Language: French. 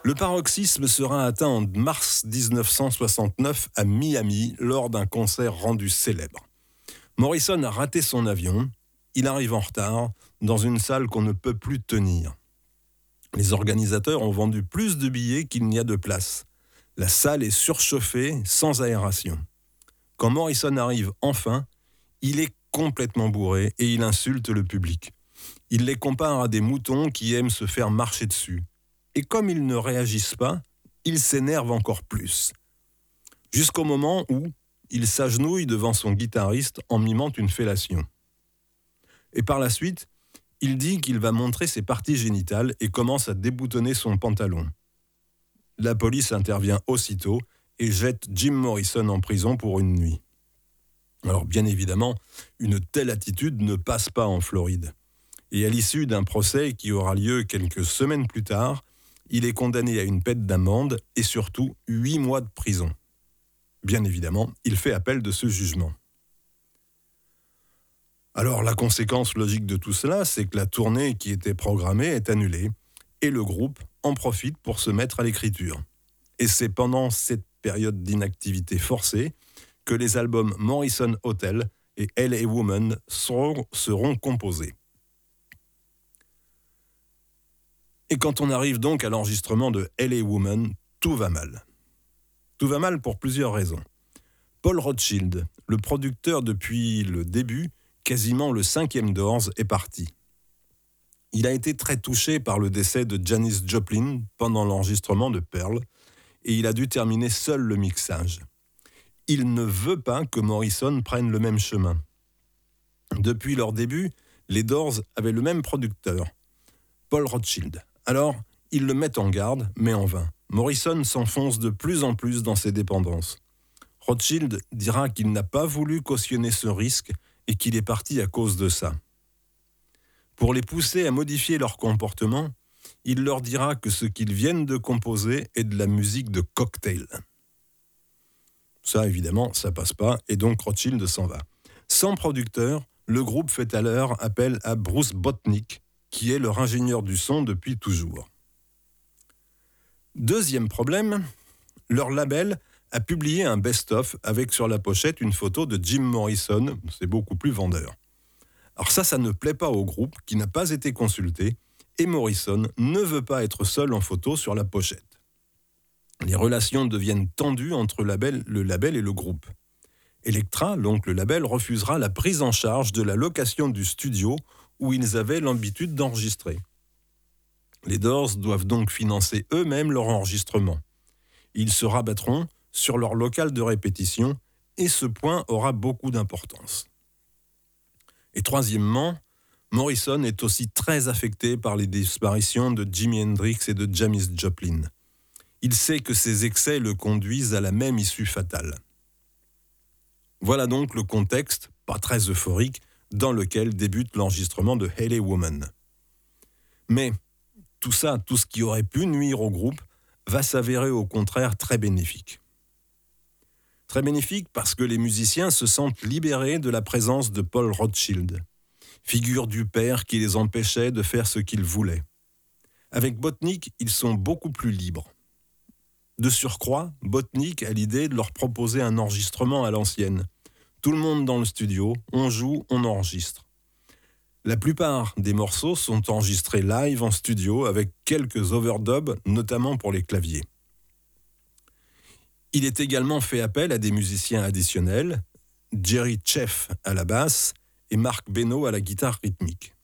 Le paroxysme sera atteint en mars 1969 à Miami lors d'un concert rendu célèbre. Morrison a raté son avion, il arrive en retard, dans une salle qu'on ne peut plus tenir. Les organisateurs ont vendu plus de billets qu'il n'y a de place. La salle est surchauffée, sans aération. Quand Morrison arrive enfin, il est complètement bourré et il insulte le public. Il les compare à des moutons qui aiment se faire marcher dessus. Et comme ils ne réagissent pas, il s'énerve encore plus. Jusqu'au moment où il s'agenouille devant son guitariste en mimant une fellation. Et par la suite, il dit qu'il va montrer ses parties génitales et commence à déboutonner son pantalon. La police intervient aussitôt et jette Jim Morrison en prison pour une nuit. Alors bien évidemment, une telle attitude ne passe pas en Floride. Et à l'issue d'un procès qui aura lieu quelques semaines plus tard, il est condamné à une peine d'amende et surtout 8 mois de prison. Bien évidemment, il fait appel de ce jugement. Alors la conséquence logique de tout cela, c'est que la tournée qui était programmée est annulée et le groupe en profite pour se mettre à l'écriture. Et c'est pendant cette période d'inactivité forcée que les albums Morrison Hotel et L.A. Woman seront composés. Et quand on arrive donc à l'enregistrement de L.A. Woman, tout va mal. Tout va mal pour plusieurs raisons. Paul Rothchild, le producteur depuis le début, quasiment le 5e Doors, est parti. Il a été très touché par le décès de Janis Joplin pendant l'enregistrement de Pearl et il a dû terminer seul le mixage. Il ne veut pas que Morrison prenne le même chemin. Depuis leur début, les Doors avaient le même producteur, Paul Rothchild. Alors, ils le mettent en garde, mais en vain. Morrison s'enfonce de plus en plus dans ses dépendances. Rothchild dira qu'il n'a pas voulu cautionner ce risque et qu'il est parti à cause de ça. Pour les pousser à modifier leur comportement, il leur dira que ce qu'ils viennent de composer est de la musique de cocktail. Ça, évidemment, ça passe pas, et donc Rothchild s'en va. Sans producteur, le groupe fait alors appel à Bruce Botnick, qui est leur ingénieur du son depuis toujours. Deuxième problème, leur label a publié un best-of avec sur la pochette une photo de Jim Morrison, c'est beaucoup plus vendeur. Alors ça ne plaît pas au groupe qui n'a pas été consulté et Morrison ne veut pas être seul en photo sur la pochette. Les relations deviennent tendues entre le label et le groupe. Elektra, donc le label, refusera la prise en charge de la location du studio où ils avaient l'habitude d'enregistrer. Les Doors doivent donc financer eux-mêmes leur enregistrement. Ils se rabattront sur leur local de répétition et ce point aura beaucoup d'importance. Et troisièmement, Morrison est aussi très affecté par les disparitions de Jimi Hendrix et de Janis Joplin. Il sait que ces excès le conduisent à la même issue fatale. Voilà donc le contexte, pas très euphorique, dans lequel débute l'enregistrement de L.A. Woman. Mais tout ce qui aurait pu nuire au groupe, va s'avérer au contraire très bénéfique. Très bénéfique parce que les musiciens se sentent libérés de la présence de Paul Rothchild, figure du père qui les empêchait de faire ce qu'ils voulaient. Avec Botnick, ils sont beaucoup plus libres. De surcroît, Botnick a l'idée de leur proposer un enregistrement à l'ancienne. Tout le monde dans le studio, on joue, on enregistre. La plupart des morceaux sont enregistrés live en studio avec quelques overdubs, notamment pour les claviers. Il est également fait appel à des musiciens additionnels, Jerry Cheff à la basse et Mark Beno à la guitare rythmique.